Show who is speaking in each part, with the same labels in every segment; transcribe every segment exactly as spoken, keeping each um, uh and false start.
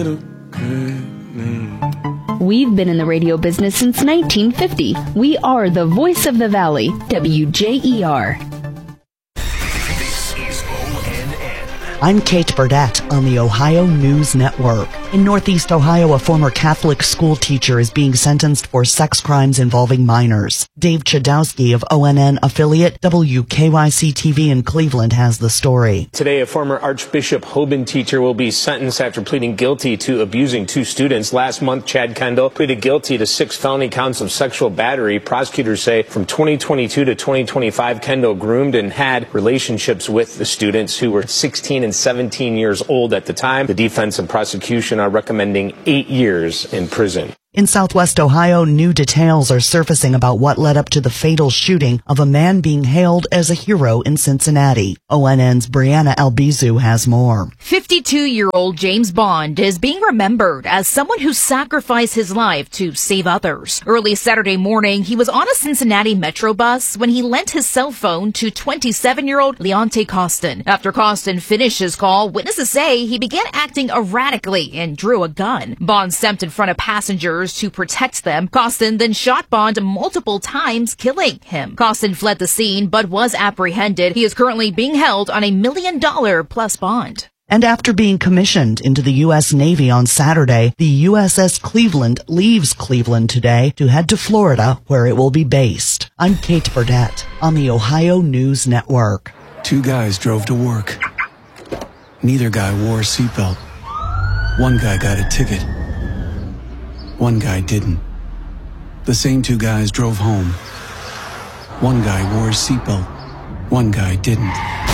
Speaker 1: We've been in the radio business since nineteen fifty. We are the voice of the Valley, W J E R.
Speaker 2: This is O N N.
Speaker 3: I'm Kate Burdett on the Ohio News Network. In Northeast Ohio, a former Catholic school teacher is being sentenced for sex crimes involving minors. Dave Chudowski of O N N affiliate W K Y C T V in Cleveland has the story.
Speaker 4: Today, a former Archbishop Hoban teacher will be sentenced after pleading guilty to abusing two students. Last month, Chad Kendall pleaded guilty to six felony counts of sexual battery. Prosecutors say from twenty twenty-two to twenty twenty-five, Kendall groomed and had relationships with the students who were sixteen and seventeen years old at the time. The defense and prosecution are recommending eight years in prison.
Speaker 3: In Southwest Ohio, new details are surfacing about what led up to the fatal shooting of a man being hailed as a hero in Cincinnati. O N N's Brianna Albizu has more.
Speaker 5: fifty-two-year-old James Bond is being remembered as someone who sacrificed his life to save others. Early Saturday morning, he was on a Cincinnati Metro bus when he lent his cell phone to twenty-seven-year-old Leonte Costin. After Costin finished his call, witnesses say he began acting erratically and drew a gun. Bond stepped in front of passengers to protect them. Costin then shot Bond multiple times, killing him. Costin fled the scene but was apprehended. He is currently being held on a million dollar plus bond.
Speaker 3: And after being commissioned into the U S Navy on Saturday, the U S S Cleveland leaves Cleveland today to head to Florida, where it will be based. I'm Kate Burdett on the Ohio News Network.
Speaker 6: Two guys drove to work. Neither guy wore a seatbelt. One guy got a ticket. One guy didn't. The same two guys drove home. One guy wore his seatbelt. One guy didn't.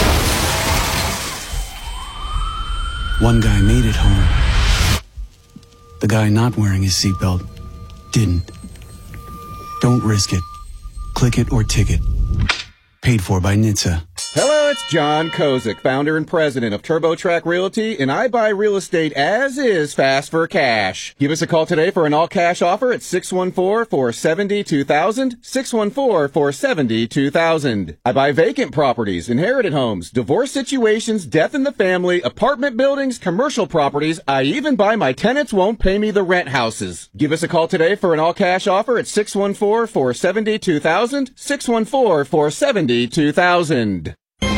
Speaker 6: One guy made it home. The guy not wearing his seatbelt didn't. Don't risk it. Click it or ticket. Paid for by N H T S A.
Speaker 7: Hello, it's John Kozik, founder and president of TurboTrack Realty, and I buy real estate as is fast for cash. Give us a call today for an all-cash offer at six one four, four seven zero, two thousand, six one four, four seven zero, two thousand. I buy vacant properties, inherited homes, divorce situations, death in the family, apartment buildings, commercial properties. I even buy my tenants won't pay me the rent houses. Give us a call today for an all-cash offer at six one four, four seven zero, two thousand, six one four, four seven zero, two thousand.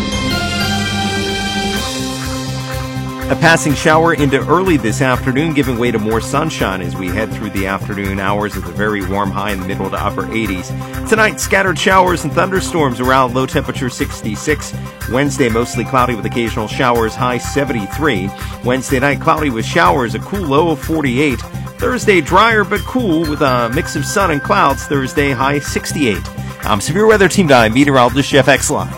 Speaker 8: A passing shower into early this afternoon, giving way to more sunshine as we head through the afternoon hours with a very warm high in the middle to upper eighties. Tonight, scattered showers and thunderstorms around, low temperature sixty-six. Wednesday, mostly cloudy with occasional showers, high seventy-three. Wednesday night, cloudy with showers, a cool low of forty-eight. Thursday, drier but cool with a mix of sun and clouds. Thursday, high sixty-eight. I'm Severe Weather Team nine meteorologist Jeff Exline.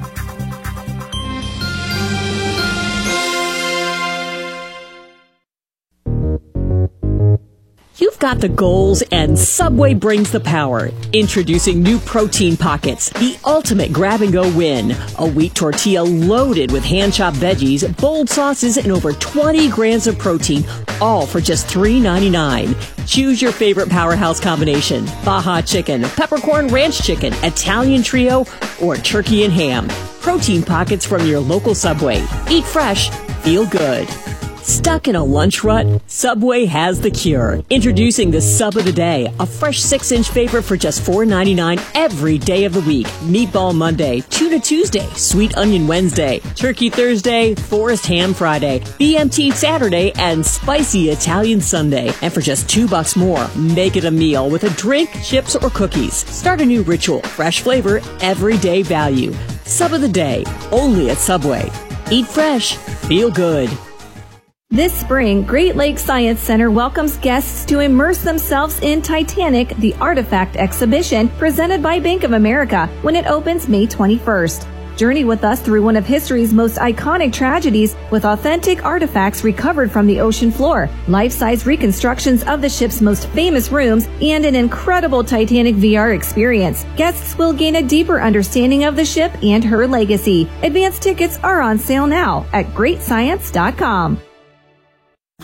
Speaker 9: You've got the goals and Subway brings the power. Introducing new Protein Pockets, the ultimate grab-and-go win. A wheat tortilla loaded with hand-chopped veggies, bold sauces, and over twenty grams of protein, all for just three ninety-nine. Choose your favorite powerhouse combination: Baja Chicken, Peppercorn Ranch Chicken, Italian Trio, or Turkey and Ham. Protein Pockets from your local Subway. Eat fresh, feel good. Stuck in a lunch rut? Subway has the cure. Introducing the Sub of the Day, a fresh six-inch favorite for just four ninety-nine every day of the week. Meatball Monday, Tuna Tuesday, Sweet Onion Wednesday, Turkey Thursday, Forest Ham Friday, B M T Saturday, and Spicy Italian Sunday. And for just two bucks more, make it a meal with a drink, chips, or cookies. Start a new ritual, fresh flavor, everyday value. Sub of the Day, only at Subway. Eat fresh, feel good.
Speaker 10: This spring, Great Lakes Science Center welcomes guests to immerse themselves in Titanic, the Artifact Exhibition, presented by Bank of America, when it opens May twenty-first. Journey with us through one of history's most iconic tragedies with authentic artifacts recovered from the ocean floor, life-size reconstructions of the ship's most famous rooms, and an incredible Titanic V R experience. Guests will gain a deeper understanding of the ship and her legacy. Advance tickets are on sale now at great science dot com.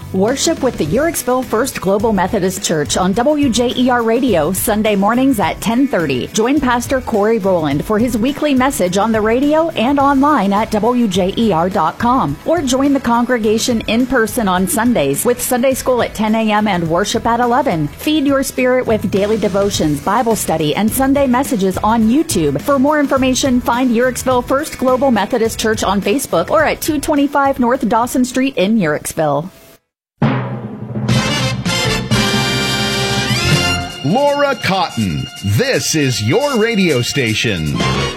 Speaker 11: Worship with the Uhrichsville First Global Methodist Church on W J E R Radio, Sunday mornings at ten thirty. Join Pastor Corey Rowland for his weekly message on the radio and online at W J E R dot com. Or join the congregation in person on Sundays with Sunday school at ten a.m. and worship at eleven. Feed your spirit with daily devotions, Bible study, and Sunday messages on YouTube. For more information, find Uhrichsville First Global Methodist Church on Facebook or at two twenty-five North Dawson Street in Uhrichsville.
Speaker 12: Laura Cotton, this is your radio station.